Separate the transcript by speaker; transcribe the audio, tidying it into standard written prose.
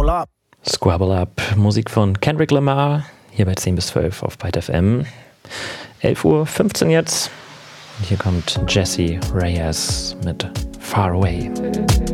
Speaker 1: Squabble Up.
Speaker 2: Squabble Up, Musik von Kendrick Lamar, hier bei 10 bis 12 auf Byte FM. 11:15 Uhr jetzt. Und hier kommt Jessie Reyez mit Far Away.